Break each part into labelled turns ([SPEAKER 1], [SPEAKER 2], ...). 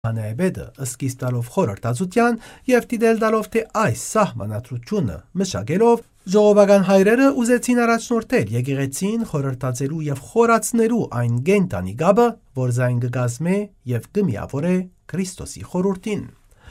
[SPEAKER 1] Քահանայապետը սկիզբ տալով խորհրդածության եւ դիտել տալով թե այս սահմանադրությունը մշակելով ժողովական հայրերը ուզեցին առաջնորդել եկեղեցին խորհրդածելու եւ խորացնելու այն գենտանի գաբը, որ զայն կգազմե եւ կմիավորե Քրիստոսի խորհրդին։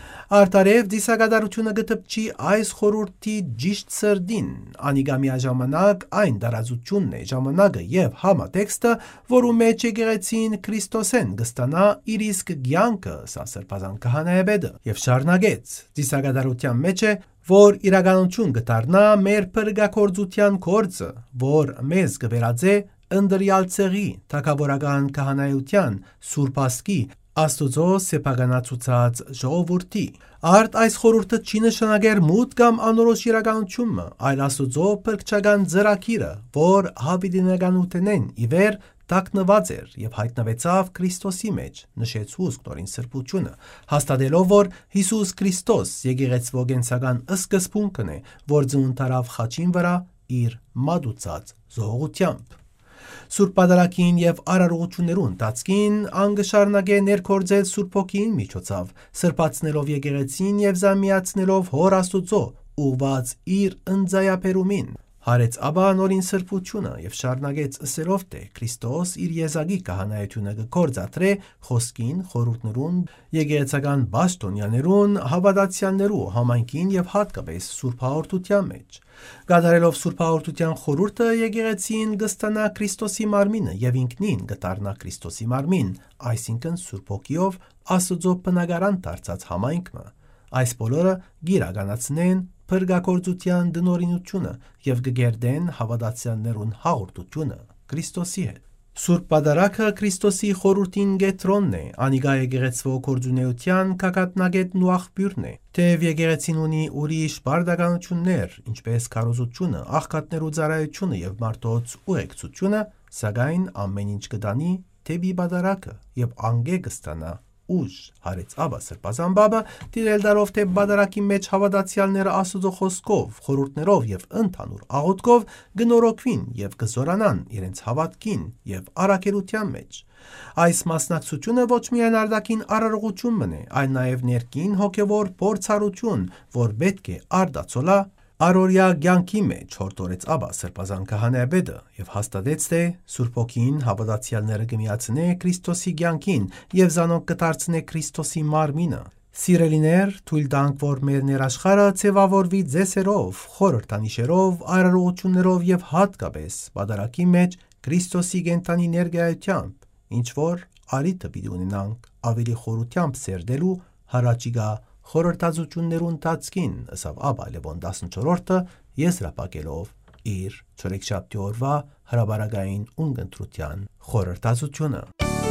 [SPEAKER 1] Արտարև դիսագադարությունը գտպչի այս խորհրդի ճիշտ սրդին, անիգա միաժամանակ այն դարազությունն է ժամանակը եւ համատեքստը, որու մեջ եկեղեցին Քրիստոսեն կստանա իր իսկ կյանքը, սա սրբազան քահանայապետը, եւ շարունակեց դիսագադարության մեջ է, որ իրականություն կդառնա մեր փրկագործության գործը, որ մեզ կվերածե ընդրյալ ցեղի, թագավորական քահանայության, սուրբ ասկի, Աստուծո սեփականացուցած ժողովրդի։ Արդ այս խորհուրդը չի նշանակեր մութ կամ անորոշ իրականությունը, այլ Աստուծո փրկչական ծրագիրը, որ հավիտենականութենեն ի վեր տակնված էր եւ հայտնվեցավ Քրիստոսի մեջ, նշեց հուսքնորին սրբությունը, հաստատելով, որ Հիսուս Քրիստոս եկեղեցվո գենսական սկզբունքն է, որ ծնունդարավ խաչին վրա իր մատուցած զոհողությամբ։ Սուրբ Պատարագին եւ արարողություններու ընթացքին անգշարնագե ներկործել Սուրբ Հոգին միջոցով, սրբացնելով եկեղեցին եւ զամիացնելով Հոր Աստուծո ուղված իր ընձայապերումին։ Հարեց Աբա նորին սրբությունը եւ շարնագեց ըսելով թե Քրիստոս իր եզակի քահանայությունը կգործադրե խոսքին, խորհուրդներուն, եկեղեցական բաշտոնյաներուն, հավատացյալներու համայնքին եւ հատկապես Սուրբ Հաղորդության մեջ։ Գադարելով Սուրբ Հաղորդության խորհուրդը եկեղեցին կստանա Քրիստոսի մարմինը եւ ինքնին կդառնա Քրիստոսի մարմին, այսինքն Սուրբ Հոգիով Աստուծո բնակարան դարձած համայնքը։ Այս բոլորը գիրականացնեն փրկագործության դնորինությունը եւ կգերդեն հավատացյալներուն հաղորդությունը Քրիստոսի հետ։ Սուրբ Պատարագը Քրիստոսի խորհրդին գետրոնն է, անիգա եկեղեցվո գործունեության կակատնագետն ու աղբյուրն է, թեև եկեղեցին ունի ուրիշ բարդականություններ, ինչպես քարոզությունը, աղքատներու ծառայությունը եւ մարդոց ուղեկցությունը, սակայն ամեն ինչ կդանի թեպի Պատարագը եւ անգե կստանա ուժ, հարեց Աբա սրբազան բաբը, դիրել դարով թե Պատարագի մեջ հավատացյալները Աստուծո խոսքով, խորհուրդներով եւ ընդհանուր աղոթքով գնորոքվին եւ կզորանան իրենց հավատքին եւ առաքելության մեջ։ Այս մասնակցությունը ոչ միայն արտաքին արարողություն մնե, այլ նաեւ ներքին հոգեվոր փորձառություն, որ պետք է արդացոլա Արորյա կյանքի մեջ հորդորեց Աբա սրբազան քահանայապետը եւ հաստատեց թե Սուրբ Հոգին հավատացյալները կմիացնե Քրիստոսի կյանքին եւ զանոնք կդարձնե Քրիստոսի մարմինը։ Սիրելիներ, թույլ տանք, որ մեր ներաշխարհը ձևավորվի ձեսերով, խորհրդանիշերով, արարողություններով եւ հատկապես Պատարագի մեջ Քրիստոսի կենթանի ներկայությամբ, ինչ որ արիթը պիտի ունենանք ավելի խորությամբ սերդելու հարաճիգա խորհրդածություններուն ընթացքին, ըսավ Աբա Լևոն 14-ը եզրափակելով իր չորեքշաբթի օրվա հրաբարակային ունգընտրության խորհրդածությունը։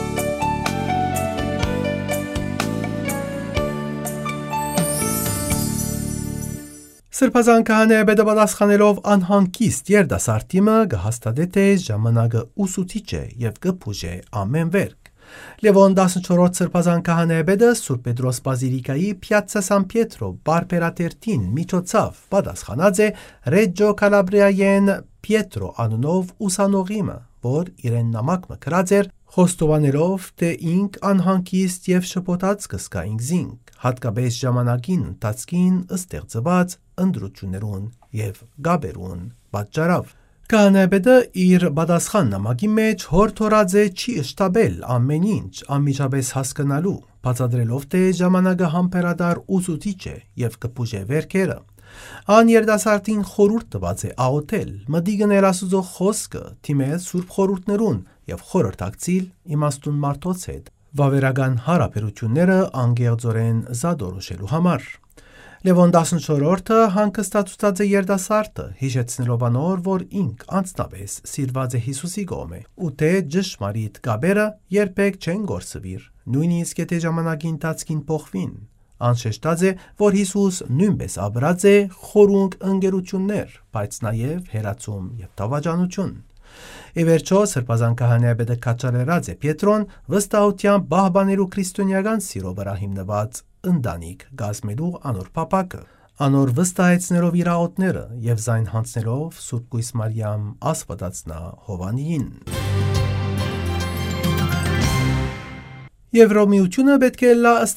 [SPEAKER 1] Սրբազան քահանայապետը պատասխանելով անհանգիստ երդասարտիմը կհաստատե թե ժամանակը ուսուցիչ է եւ կփուժե ամեն վերք։ Լևոն 14-րդ սրբազան քահանայապետը Սուրբ Պետրոս բազիլիկայի Փիացցա Սան Պիետրո բարբերատերթին միջոցով պատասխանած է Ռեջո Կալաբրիայեն Պիետրո անունով ուսանողիմը, որ իրեն նամակ մկրած էր խոստովանելով թե ինք անհանգիստ եւ շփոթած կսկա ինքզինք, հատկապես ժամանակին ընթացքին ստեղծված ընդրություններուն եւ գաբերուն պատճառով։ Քահանայապետը իր պատասխան նամակի մեջ հորդորած է չի շտաբել ամեն ինչ անմիջապես հասկանալու, բացատրելով թե ժամանակը համբերատար ուսուցիչ է եւ կփուժե վերքերը։ Ան երդասարտին խորհուրդ տված է աղոթել, մտի գնել Աստուծո խոսքը, թիմել սուրբ խորհուրդներուն եւ խորհրդակցիլ իմաստուն մարդոց հետ վավերական հարաբերությունները անգեղծորեն զադորոշելու համար։ Լևոն 14-րդը հանգստացուցած է երդասարտը, հիշեցնելով անոր, որ ինք անձնապես սիրված է Հիսուսի կողմէ, ու թե ճշմարիտ գաբերը երբեք չեն գործվիր, նույնիսկ եթե ժամանակի ընթացքին փոխվին։ Անշեշտած է, որ Հիսուս նույնպես ապրած է խորունկ ընկերություններ, բայց նաև հերացում եւ դավաճանություն։ Ի վերջո սրբազան քահանայապետը քաչալերած է Պետրոն վստահությամբ բահբանելու քրիստոնեական սիրո վրա հիմնված ընտանիք գազմելու անոր փապակը, անոր վստահեցնելով իր աղոթները եւ զայն հանձնելով Սուրբ Կույս Մարիամ Աստվածածնա Հովանիին։ Եվրոմիությունը պետք է լա ըստ